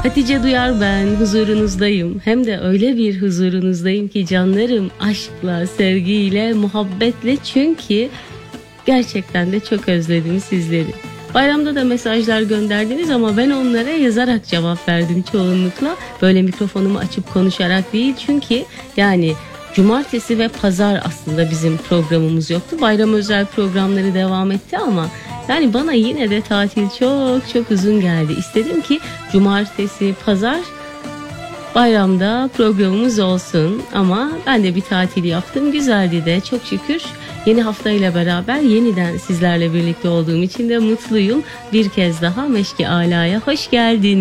Hatice Duyar ben, huzurunuzdayım. Hem de öyle bir huzurunuzdayım ki canlarım, aşkla, sevgiyle, muhabbetle, çünkü gerçekten de çok özledim sizleri. Bayramda da mesajlar gönderdiniz ama ben onlara yazarak cevap verdim çoğunlukla. Böyle mikrofonumu açıp konuşarak değil, çünkü yani cumartesi ve pazar aslında bizim programımız yoktu. Bayram özel programları devam etti ama yani bana yine de tatil çok çok uzun geldi. İstedim ki cumartesi, pazar bayramda programımız olsun ama ben de bir tatil yaptım. Güzeldi de çok şükür. Yeni haftayla beraber yeniden sizlerle birlikte olduğum için de mutluyum. Bir kez daha Meşki Ala'ya hoş geldin.